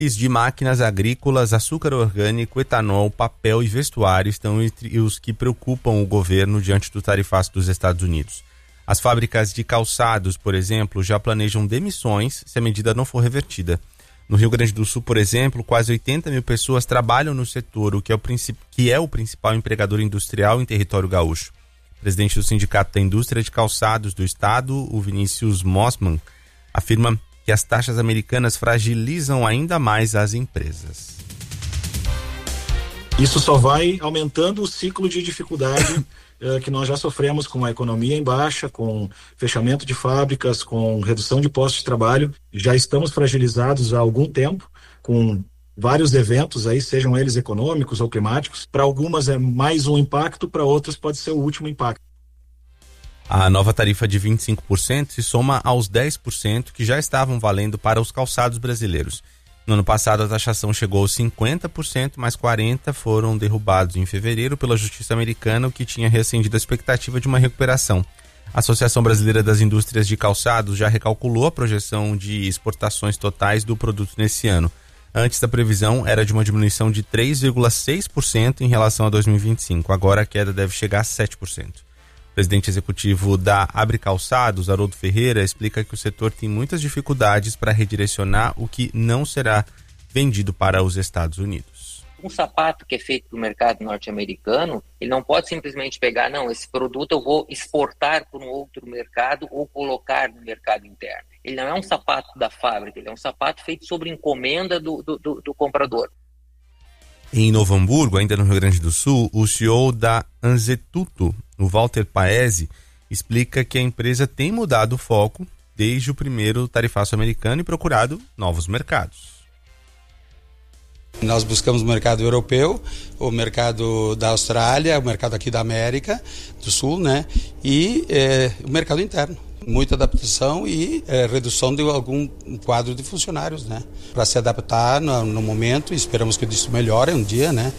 de máquinas agrícolas, açúcar orgânico, etanol, papel e vestuário estão entre os que preocupam o governo diante do tarifaço dos Estados Unidos. As fábricas de calçados, por exemplo, já planejam demissões se a medida não for revertida. No Rio Grande do Sul, por exemplo, quase 80 mil pessoas trabalham no setor, o que é o principal empregador industrial em território gaúcho. O presidente do Sindicato da Indústria de Calçados do Estado, o Vinícius Mossman, afirma que as taxas americanas fragilizam ainda mais as empresas. Isso só vai aumentando o ciclo de dificuldade que nós já sofremos com a economia em baixa, com fechamento de fábricas, com redução de postos de trabalho. Já estamos fragilizados há algum tempo, com vários eventos aí, sejam eles econômicos ou climáticos. Para algumas é mais um impacto, para outras pode ser o último impacto. A nova tarifa de 25% se soma aos 10% que já estavam valendo para os calçados brasileiros. No ano passado, a taxação chegou aos 50%, mas 40% foram derrubados em fevereiro pela Justiça Americana, o que tinha reacendido a expectativa de uma recuperação. A Associação Brasileira das Indústrias de Calçados já recalculou a projeção de exportações totais do produto nesse ano. Antes, da previsão era de uma diminuição de 3,6% em relação a 2025. Agora a queda deve chegar a 7%. O presidente executivo da Abre Calçados, Haroldo Ferreira, explica que o setor tem muitas dificuldades para redirecionar o que não será vendido para os Estados Unidos. Um sapato que é feito para o mercado norte-americano, ele não pode simplesmente pegar, não, esse produto eu vou exportar para um outro mercado ou colocar no mercado interno. Ele não é um sapato da fábrica, ele é um sapato feito sobre encomenda do comprador. Em Novo Hamburgo, ainda no Rio Grande do Sul, o CEO da Anzetuto, o Walter Paese, explica que a empresa tem mudado o foco desde o primeiro tarifaço americano e procurado novos mercados. Nós buscamos o mercado europeu, o mercado da Austrália, o mercado aqui da América do Sul, né? E o mercado interno. Muita adaptação e redução de algum quadro de funcionários, né? Para se adaptar no momento, esperamos que isso melhore um dia, né?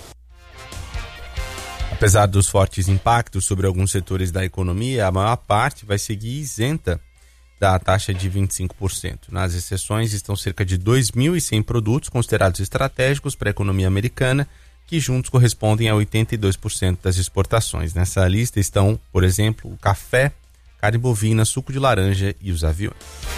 Apesar dos fortes impactos sobre alguns setores da economia, a maior parte vai seguir isenta da taxa de 25%. Nas exceções estão cerca de 2.100 produtos considerados estratégicos para a economia americana, que juntos correspondem a 82% das exportações. Nessa lista estão, por exemplo, o café, carne bovina, suco de laranja e os aviões.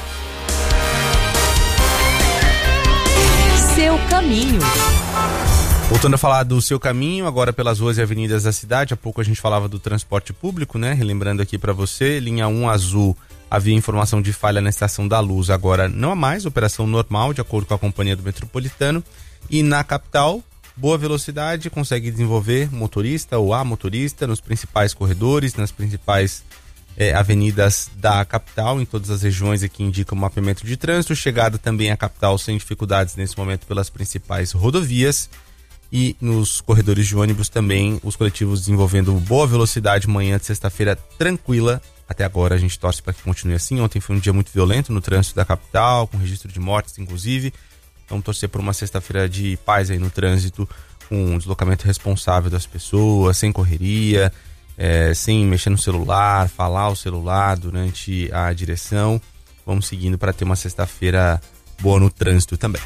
Seu caminho. Voltando a falar do seu caminho, agora pelas ruas e avenidas da cidade. Há pouco a gente falava do transporte público, né? Relembrando aqui para você, linha 1 azul, havia informação de falha na Estação da Luz. Agora não há mais, operação normal, de acordo com a companhia do Metropolitano. E na capital, boa velocidade, consegue desenvolver motorista ou a motorista nos principais corredores, nas principais avenidas da capital, em todas as regiões aqui indicam o mapeamento de trânsito. Chegada também à capital sem dificuldades nesse momento pelas principais rodovias. E nos corredores de ônibus também, os coletivos desenvolvendo boa velocidade, manhã de sexta-feira tranquila. Até agora a gente torce para que continue assim. Ontem foi um dia muito violento no trânsito da capital, com registro de mortes inclusive. Vamos torcer por uma sexta-feira de paz aí no trânsito, com um deslocamento responsável das pessoas, sem correria, sem mexer no celular, falar ao celular durante a direção. Vamos seguindo para ter uma sexta-feira boa no trânsito também.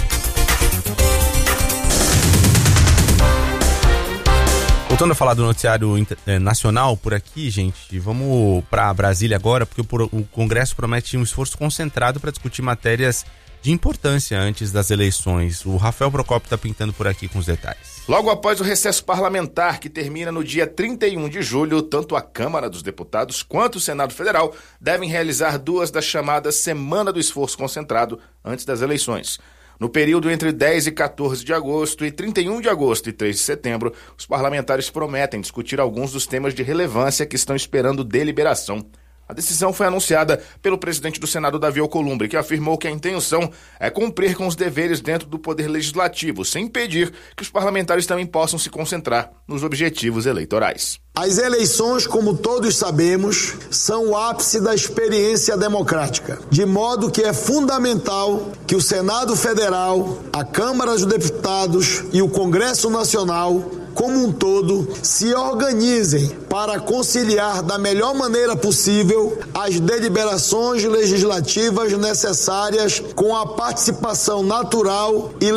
Voltando a falar do noticiário nacional por aqui, gente, vamos para Brasília agora, porque o Congresso promete um esforço concentrado para discutir matérias de importância antes das eleições. O Rafael Procópio está pintando por aqui com os detalhes. Logo após o recesso parlamentar, que termina no dia 31 de julho, tanto a Câmara dos Deputados quanto o Senado Federal devem realizar duas das chamadas Semana do Esforço Concentrado antes das eleições. No período entre 10 e 14 de agosto e 31 de agosto e 3 de setembro, os parlamentares prometem discutir alguns dos temas de relevância que estão esperando deliberação. A decisão foi anunciada pelo presidente do Senado, Davi Alcolumbre, que afirmou que a intenção é cumprir com os deveres dentro do Poder Legislativo, sem impedir que os parlamentares também possam se concentrar nos objetivos eleitorais. As eleições, como todos sabemos, são o ápice da experiência democrática, de modo que é fundamental que o Senado Federal, a Câmara dos Deputados e o Congresso Nacional como um todo se organizem para conciliar da melhor maneira possível as deliberações legislativas necessárias com a participação natural e